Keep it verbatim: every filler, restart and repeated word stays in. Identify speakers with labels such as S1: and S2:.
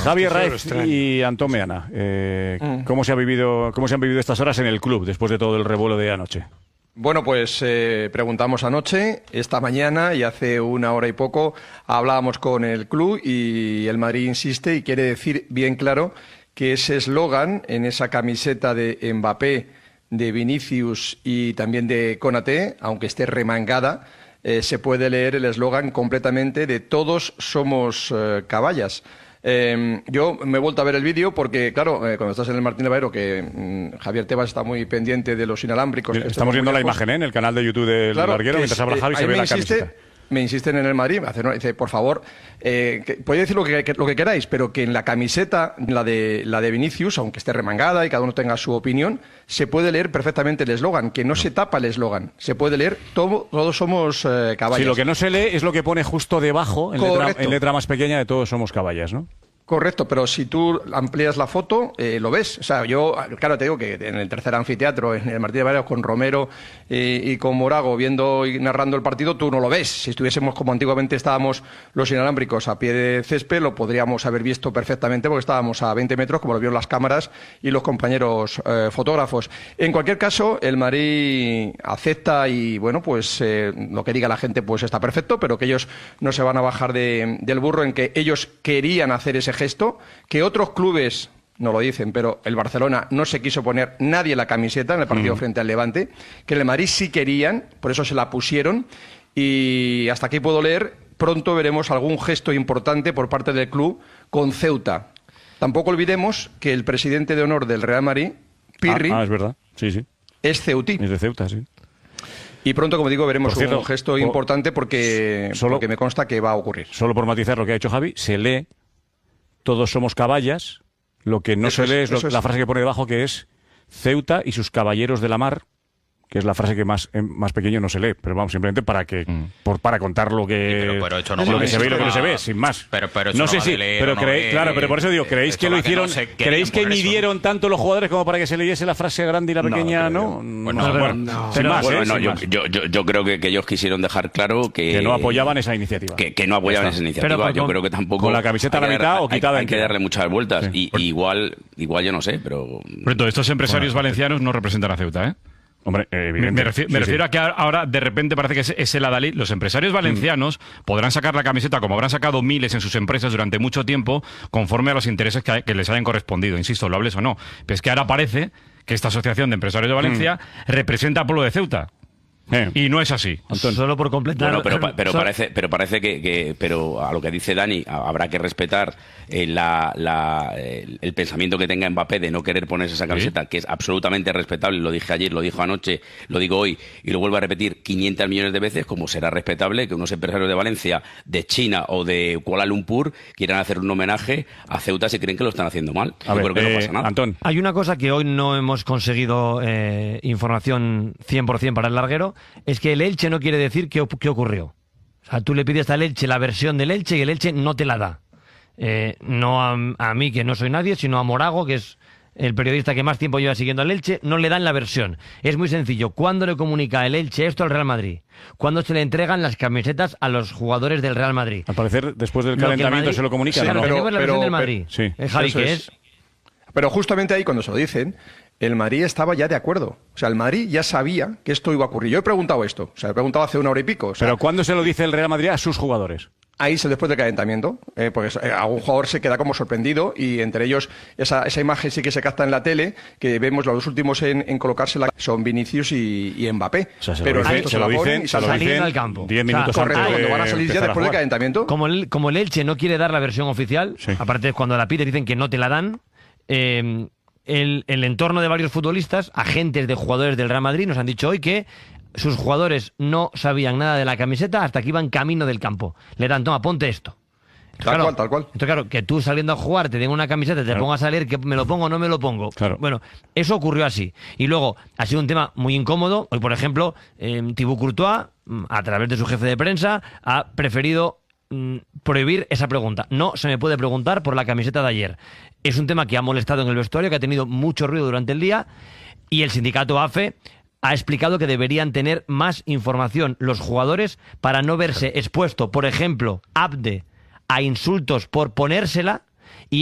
S1: Javier Raez y Antón Meana, eh, mm. ¿cómo se ha vivido, cómo se han vivido estas horas en el club después de todo el revuelo de anoche?
S2: Bueno, pues eh, preguntamos anoche, esta mañana y hace una hora y poco hablábamos con el club y el Madrid insiste y quiere decir bien claro que ese eslogan en esa camiseta de Mbappé, de Vinicius y también de Konaté, aunque esté remangada, eh, se puede leer el eslogan completamente de todos somos eh, caballas. Eh, yo me he vuelto a ver el vídeo porque, claro, eh, cuando estás en el Martín Valero, que mmm, Javier Tebas está muy pendiente de los inalámbricos.
S1: Estamos, estamos viendo la imagen ¿eh? en el canal de YouTube del
S2: claro,
S1: Larguero, mientras habla Javi, eh, se ve la
S2: insiste,
S1: camiseta.
S2: Me insisten en el Madrid, me hacen, dice, por favor, eh, que, podéis decir lo que, que, lo que queráis, pero que en la camiseta, la de, la de Vinicius, aunque esté remangada y cada uno tenga su opinión, se puede leer perfectamente el eslogan, que no, no se tapa el eslogan, se puede leer, todo, todos somos eh, caballas.
S1: Sí, lo que no se lee es lo que pone justo debajo, en letra, en letra más pequeña, de todos somos caballas, ¿no?
S2: Correcto, pero si tú amplías la foto, eh, lo ves. O sea, yo, claro, te digo que en el tercer anfiteatro, en el Martín de Valero, con Romero eh, y con Morago viendo y narrando el partido, tú no lo ves. Si estuviésemos como antiguamente estábamos los inalámbricos a pie de césped, lo podríamos haber visto perfectamente porque estábamos a veinte metros, como lo vieron las cámaras y los compañeros eh, fotógrafos. En cualquier caso, el Madrid acepta y, bueno, pues eh, lo que diga la gente pues está perfecto, pero que ellos no se van a bajar de, del burro en que ellos querían hacer ese gesto, que otros clubes no lo dicen, pero el Barcelona no se quiso poner nadie la camiseta en el partido mm. frente al Levante, que en el Madrid sí querían, por eso se la pusieron, y hasta aquí puedo leer, pronto veremos algún gesto importante por parte del club con Ceuta. Tampoco olvidemos que el presidente de honor del Real Madrid, Pirri,
S1: ah, ah, es verdad, sí, sí,
S2: es ceutí.
S1: Es de Ceuta, sí.
S2: Y pronto, como digo, veremos
S1: cierto,
S2: un gesto importante porque, solo, porque me consta que va a ocurrir.
S1: Solo por matizar lo que ha hecho Javi, se lee todos somos caballas, lo que no
S2: eso
S1: se lee
S2: es,
S1: es, lo,
S2: es
S1: la frase que pone debajo, que es Ceuta y sus caballeros de la mar, que es la frase que más, más pequeño no se lee, pero vamos, simplemente para que mm. por, para contar lo que,
S3: sí, pero, pero hecho no
S1: lo
S3: vale,
S1: que se ve y lo que no se ve,
S3: no,
S1: sin más.
S3: Pero, pero
S1: no sé
S3: no
S1: si,
S3: vale
S1: pero
S3: no
S1: creéis,
S3: ve,
S1: claro, pero por eso digo, ¿creéis que lo hicieron, que no ¿creéis que midieron tanto los jugadores como para que se leyese la frase grande y la pequeña, no? no?
S3: Bueno,
S1: no, bueno,
S3: no.
S1: Sin más,
S4: bueno,
S1: ¿eh?
S4: no,
S1: sin
S4: yo,
S1: más.
S4: Yo, yo, yo creo que, que ellos quisieron dejar claro que...
S1: Que no apoyaban esa iniciativa.
S4: Que, que no apoyaban esa iniciativa.
S1: Pero,
S4: yo
S1: con,
S4: creo que tampoco...
S1: Con la camiseta a la mitad o quitada.
S4: Hay, hay que darle muchas vueltas. Sí. Y, y igual, igual yo no sé, pero...
S5: Pero estos empresarios bueno, valencianos no representan a Ceuta, ¿eh?
S1: Hombre, eh,
S5: me, me refiero,
S1: sí,
S5: me refiero
S1: sí.
S5: a que ahora de repente parece que es, es el adalid. Los empresarios valencianos mm. podrán sacar la camiseta como habrán sacado miles en sus empresas durante mucho tiempo, conforme a los intereses que, que les hayan correspondido, insisto, lo hables o no. Pero es que ahora parece que esta Asociación de Empresarios de Valencia mm. representa al pueblo de Ceuta. Eh. Y no es así.
S6: Antón. Solo por completar.
S4: Bueno, pero, pero parece, pero parece que, que, pero a lo que dice Dani, habrá que respetar eh, la, la, el, el pensamiento que tenga Mbappé de no querer ponerse esa camiseta, ¿sí? Que es absolutamente respetable. Lo dije ayer, lo dijo anoche, lo digo hoy y lo vuelvo a repetir quinientos millones de veces, como será respetable que unos empresarios de Valencia, de China o de Kuala Lumpur quieran hacer un homenaje a Ceuta si creen que lo están haciendo mal.
S1: A
S4: Yo
S1: ver,
S4: creo que
S1: eh,
S4: no pasa nada.
S1: Antón.
S6: Hay una cosa que hoy no hemos conseguido eh, información cien por cien para el larguero. Es que el Elche no quiere decir qué, qué ocurrió. O sea, tú le pides al Elche la versión del Elche y el Elche no te la da. Eh, no a, a mí, que no soy nadie, sino a Morago, que es el periodista que más tiempo lleva siguiendo al Elche, no le dan la versión. Es muy sencillo. ¿Cuándo le comunica el Elche esto al Real Madrid? ¿Cuándo se le entregan las camisetas a los jugadores del Real Madrid?
S1: Al parecer, después del
S6: lo
S1: calentamiento
S6: Madrid,
S1: se lo comunica.
S6: Sí,
S1: ¿no?
S6: pero, tenemos la
S2: pero,
S6: versión del
S2: pero,
S6: Madrid.
S1: Sí.
S6: ¿Eh, Javi,
S2: Eso
S6: qué
S2: es.
S6: es?
S2: Pero justamente ahí, cuando se lo dicen, el Madrid estaba ya de acuerdo. O sea, el Madrid ya sabía que esto iba a ocurrir. Yo he preguntado esto. O sea, he preguntado hace una hora y pico. O sea,
S1: ¿pero cuándo se lo dice el Real Madrid a sus jugadores?
S2: Ahí es después del calentamiento, eh, porque eh, algún jugador se queda como sorprendido y entre ellos esa, esa imagen sí que se capta en la tele, que vemos los dos últimos en, en colocársela, son Vinicius y, y Mbappé.
S1: O sea, se
S2: pero
S1: lo dicen, se lo dicen,
S2: y
S1: se lo
S6: saliendo
S1: dicen
S6: al campo.
S1: diez minutos
S6: O sea,
S1: antes
S2: correcto,
S1: de
S2: cuando van a salir ya
S1: empezar a
S2: después del
S1: jugar.
S2: calentamiento.
S6: Como el, como el Elche no quiere dar la versión oficial,
S1: Sí.
S6: aparte cuando la pide dicen que no te la dan, eh, el, el entorno de varios futbolistas, agentes de jugadores del Real Madrid, nos han dicho hoy que sus jugadores no sabían nada de la camiseta hasta que iban camino del campo. Le dan, toma, ponte esto.
S2: Tal
S6: Claro,
S2: cual, tal cual.
S6: Entonces, claro, que tú saliendo a jugar te den una camiseta, te
S1: Claro.
S6: pongas a leer que me lo pongo o no me lo pongo.
S1: Claro.
S6: Bueno, eso ocurrió así. Y luego, ha sido un tema muy incómodo. Hoy, por ejemplo, eh, Thibaut Courtois, a través de su jefe de prensa, ha preferido mm, prohibir esa pregunta. No se me puede preguntar por la camiseta de ayer. Es un tema que ha molestado en el vestuario, que ha tenido mucho ruido durante el día, y el sindicato A F E ha explicado que deberían tener más información los jugadores para no verse expuesto, por ejemplo, Abde, a insultos por ponérsela